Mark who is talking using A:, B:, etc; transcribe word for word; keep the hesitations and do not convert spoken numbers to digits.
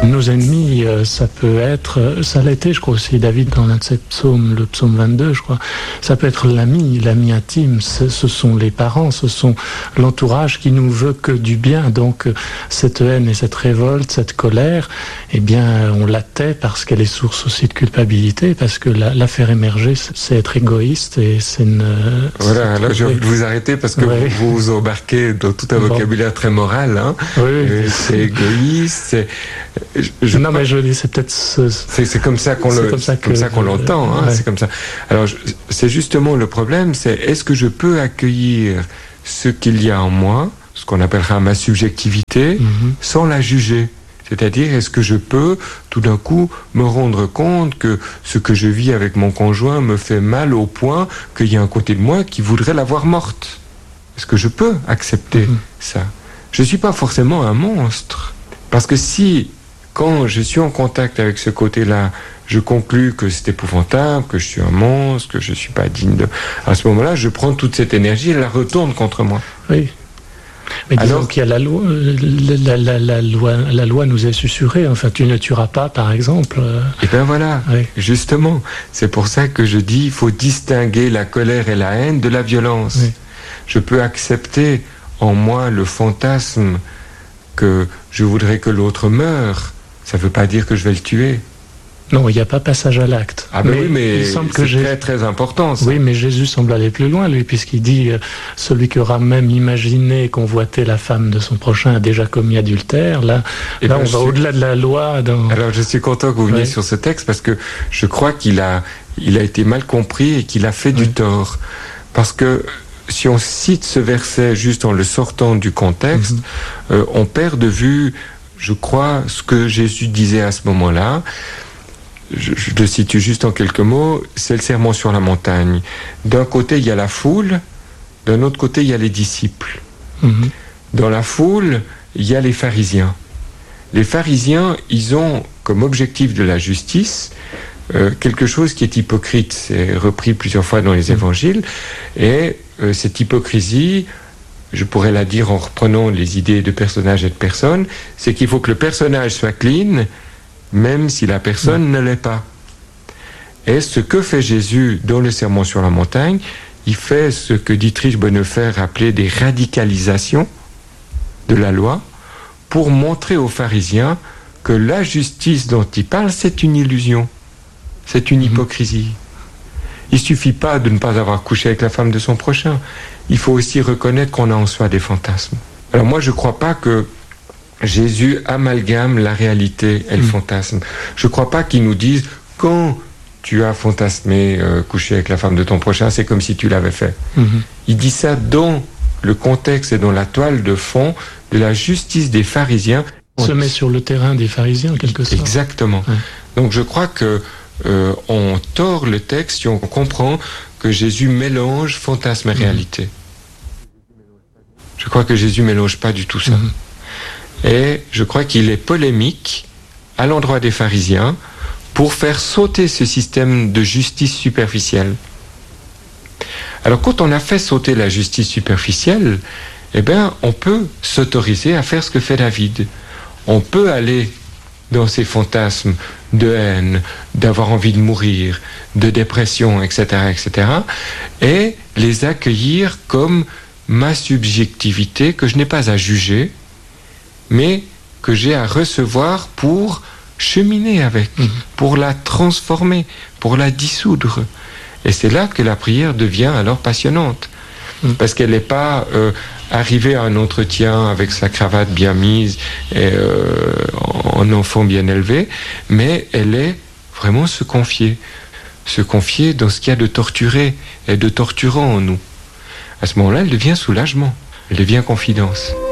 A: Nos ennemis, ça peut être, ça l'a été, je crois aussi, David, dans l'un de ses psaumes, le psaume vingt-deux, je crois, ça peut être l'ami, l'ami intime, ce, ce sont les parents, ce sont l'entourage qui nous veut que du bien. Donc, cette haine et cette révolte, cette colère, eh bien, on la tait parce qu'elle est source aussi de culpabilité, parce que la, la faire émerger, c'est être égoïste et c'est une...
B: Voilà,
A: c'est
B: là, j'ai envie de vous arrêter parce que ouais. vous vous embarquez dans tout un bon. vocabulaire très moral, hein.
A: Oui.
B: C'est égoïste, c'est...
A: Je, je non, mais je dis, c'est peut-être... Ce...
B: C'est, c'est comme ça qu'on, le, comme ça que, comme ça qu'on l'entend, hein, ouais. C'est comme ça. Alors, je, c'est justement le problème, c'est est-ce que je peux accueillir ce qu'il y a en moi, ce qu'on appellera ma subjectivité, mm-hmm. sans la juger? C'est-à-dire, est-ce que je peux, tout d'un coup, me rendre compte que ce que je vis avec mon conjoint me fait mal au point qu'il y a un côté de moi qui voudrait la voir morte? Est-ce que je peux accepter mm-hmm. ça? Je ne suis pas forcément un monstre. Parce que si, quand je suis en contact avec ce côté-là, je conclus que c'est épouvantable, que je suis un monstre, que je ne suis pas digne de... À ce moment-là, je prends toute cette énergie et la retourne contre moi.
A: Oui. Mais disons Alors, qu'il y a la loi, la, la, la, loi, la loi nous est susurrée, enfin tu ne tueras pas par exemple.
B: Et bien voilà, oui. Justement, c'est pour ça que je dis il faut distinguer la colère et la haine de la violence. Oui. Je peux accepter en moi le fantasme que je voudrais que l'autre meure, ça ne veut pas dire que je vais le tuer.
A: Non, il n'y a pas passage à l'acte.
B: Ah ben mais oui, mais il semble que c'est très très important. Ça.
A: Oui, mais Jésus semble aller plus loin, lui, puisqu'il dit euh, celui qui aura même imaginé convoiter la femme de son prochain a déjà commis adultère. Là, là ben on va suis... au-delà de la loi. Dans...
B: Alors, je suis content que vous veniez ouais. sur ce texte parce que je crois qu'il a, il a été mal compris et qu'il a fait oui. du tort. Parce que si on cite ce verset juste en le sortant du contexte, mm-hmm. euh, on perd de vue, je crois, ce que Jésus disait à ce moment-là. Je, je le situe juste en quelques mots, c'est le sermon sur la montagne. D'un côté, il y a la foule, d'un autre côté, il y a les disciples. Mm-hmm. Dans la foule, il y a les pharisiens. Les pharisiens, ils ont comme objectif de la justice euh, quelque chose qui est hypocrite. C'est repris plusieurs fois dans les évangiles. Et euh, cette hypocrisie, je pourrais la dire en reprenant les idées de personnages et de personnes, c'est qu'il faut que le personnage soit clean, même si la personne ne l'est pas. Et ce que fait Jésus dans le sermon sur la montagne, il fait ce que Dietrich Bonhoeffer appelait des radicalisations de la loi pour montrer aux pharisiens que la justice dont il parle, c'est une illusion, c'est une hypocrisie. Il ne suffit pas de ne pas avoir couché avec la femme de son prochain, il faut aussi reconnaître qu'on a en soi des fantasmes. Alors moi, je ne crois pas que Jésus amalgame la réalité et le mmh. fantasme. Je ne crois pas qu'il nous dise quand tu as fantasmé euh, coucher avec la femme de ton prochain, c'est comme si tu l'avais fait. Mmh. Il dit ça dans le contexte et dans la toile de fond de la justice des pharisiens.
A: On se met sur le terrain des pharisiens, en quelque sorte.
B: Exactement. Ouais. Donc je crois que euh, on tord le texte si on comprend que Jésus mélange fantasme et mmh. réalité. Je crois que Jésus mélange pas du tout ça. Mmh. Et je crois qu'il est polémique à l'endroit des pharisiens pour faire sauter ce système de justice superficielle. Alors quand on a fait sauter la justice superficielle, eh bien, on peut s'autoriser à faire ce que fait David. On peut aller dans ces fantasmes de haine, d'avoir envie de mourir, de dépression, et cetera, et cetera, et les accueillir comme ma subjectivité que je n'ai pas à juger, mais que j'ai à recevoir pour cheminer avec, mmh. pour la transformer, pour la dissoudre. Et c'est là que la prière devient alors passionnante. Mmh. Parce qu'elle n'est pas euh, arrivée à un entretien avec sa cravate bien mise et euh, en enfant bien élevé, mais elle est vraiment se confier. Se confier dans ce qu'il y a de torturé et de torturant en nous. À ce moment-là, elle devient soulagement, elle devient confidence.